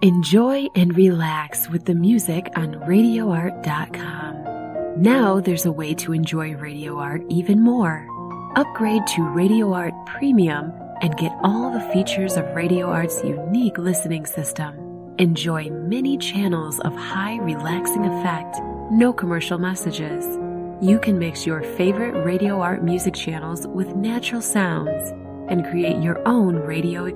Enjoy and relax with the music on RadioArt.com. Now there's a way to enjoy Radio Art even more. Upgrade to Radio Art Premium and get all the features of Radio Art's unique listening system. Enjoy many channels of high relaxing effect, no commercial messages. You can mix your favorite Radio Art music channels with natural sounds and create your own radio